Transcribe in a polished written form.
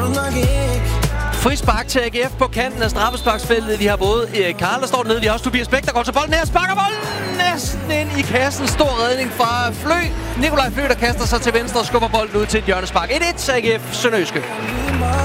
Frispark til AGF på kanten af straffesparksfeltet. Vi har både Erik Karl, der står dernede. Vi har også Tobias Bæk, der går til bolden her. Sparker bolden næsten ind i kassen. Stor redning fra Flø. Nikolaj Flø, der kaster sig til venstre og skubber bolden ud til et hjørnespark. 1-1 til AGF Sønderjyske.